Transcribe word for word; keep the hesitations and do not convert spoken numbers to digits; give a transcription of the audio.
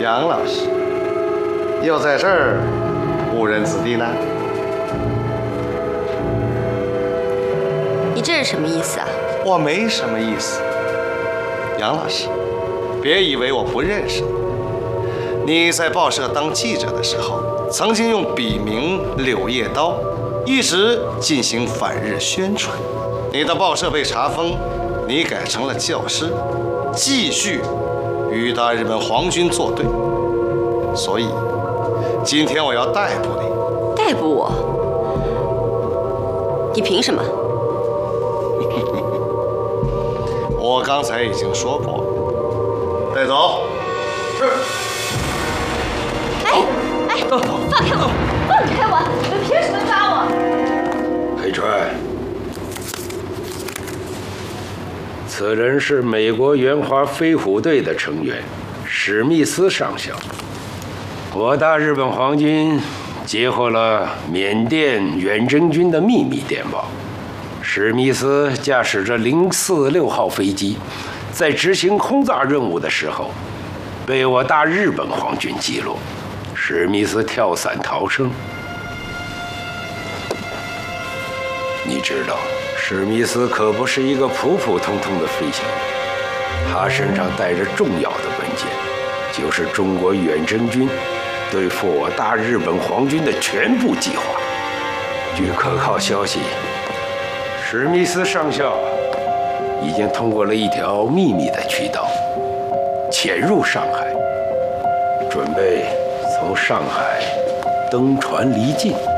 杨老师，又在这儿误人子弟呢？ 你这是什么意思啊？ 我没什么意思。杨老师，别以为我不认识你。你在报社当记者的时候，曾经用笔名柳叶刀，一直进行反日宣传。你的报社被查封，你改成了教师，继续与大日本皇军作对。所以，今天我要逮捕你。 逮捕我？你凭什么？ 我刚才已经说过，带走。是。 哎哎，放开我！放开我！你们凭什么抓我？ 黑川，此人是美国援华飞虎队的成员史密斯上校。我大日本皇军截获了缅甸远征军的秘密电报。史密斯驾驶着零四六号飞机，在执行轰炸任务的时候，被我大日本皇军击落。史密斯跳伞逃生。你知道，史密斯可不是一个普普通通的飞行员，他身上带着重要的文件，就是中国远征军对付我大日本皇军的全部计划。据可靠消息，史密斯上校已经通过了一条秘密的渠道，潜入上海，准备从上海登船离境。